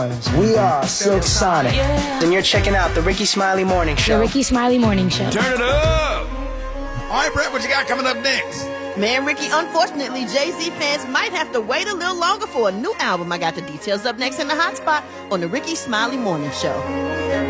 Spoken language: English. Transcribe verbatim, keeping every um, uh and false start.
We are Silk Sonic. Then you're checking out the Ricky Smiley Morning Show. The Ricky Smiley Morning Show. Turn it up! All right, Brett, what you got coming up next? Man, Ricky, unfortunately, Jay-Z fans might have to wait a little longer for a new album. I got the details up next in the hot spot on the Ricky Smiley Morning Show.